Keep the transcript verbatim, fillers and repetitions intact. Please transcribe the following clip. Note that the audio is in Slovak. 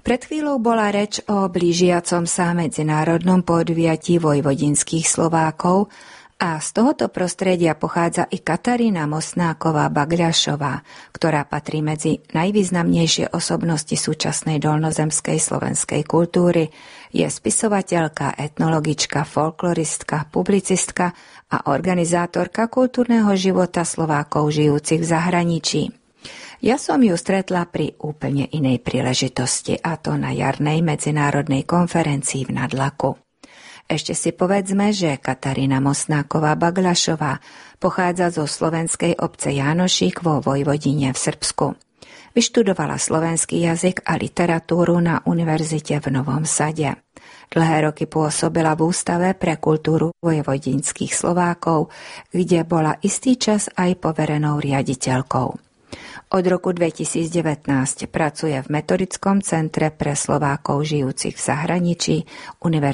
Pred chvíľou bola reč o blížiacom sa medzinárodnom podujatí vojvodinských Slovákov a z tohoto prostredia pochádza i Katarína Mosnáková-Bagľašová, ktorá patrí medzi najvýznamnejšie osobnosti súčasnej dolnozemskej slovenskej kultúry. Je spisovateľka, etnologička, folkloristka, publicistka a organizátorka kultúrneho života Slovákov žijúcich v zahraničí. Ja som ju stretla pri úplne inej príležitosti, a to na jarnej medzinárodnej konferencii v Nadlaku. Ešte si povedzme, že Katarína Mosnáková-Bagľašová pochádza zo slovenskej obce Jánošík vo Vojvodine v Srbsku. Vyštudovala slovenský jazyk a literatúru na univerzite v Novom Sade. Dlhé roky pôsobila v Ústave pre kultúru vojvodinských Slovákov, kde bola istý čas aj poverenou riaditeľkou. Od roku dvetisícdevätnásť pracuje v Metodickom centre pre Slovákov žijúcich v zahraničí Univerzity